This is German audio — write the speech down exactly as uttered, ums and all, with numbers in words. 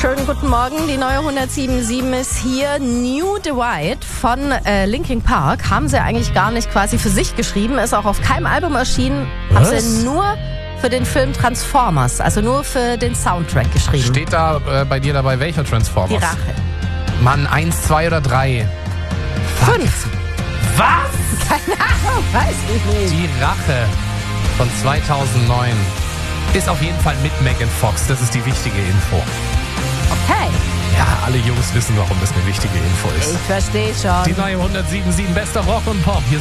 Schönen guten Morgen, die neue hundertsieben Komma sieben ist hier. New Divide von äh, Linkin Park haben sie eigentlich gar nicht quasi für sich geschrieben, ist auch auf keinem Album erschienen, haben sie nur für den Film Transformers, also nur für den Soundtrack geschrieben. Steht da äh, bei dir dabei, welcher Transformers? Die Rache. Mann, eins, zwei oder drei? Fünf. Was? Keine Ahnung, weiß ich nicht. Die Rache von zweitausendneun ist auf jeden Fall mit Megan Fox, das ist die wichtige Info. Okay. Ja, alle Jungs wissen, warum das eine wichtige Info ist. Ich verstehe schon. Die neue hundertsieben Komma sieben bester Rock und Pop. Hier